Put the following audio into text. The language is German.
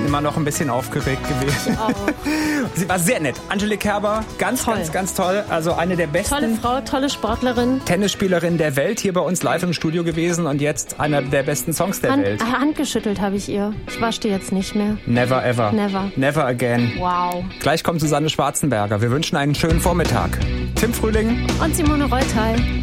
immer noch ein bisschen aufgeregt gewesen. Oh. Sie war sehr nett. Angelique Kerber, ganz toll. Also eine der besten. Tolle Frau, tolle Sportlerin. Tennisspielerin der Welt, hier bei uns live im Studio gewesen und jetzt einer der besten Songs der Welt. Hand geschüttelt habe ich ihr. Ich wasche die jetzt nicht mehr. Never ever. Never again. Wow. Gleich kommt Susanne Schwarzenberger. Wir wünschen einen schönen Vormittag. Tim Frühling und Simone Reutal.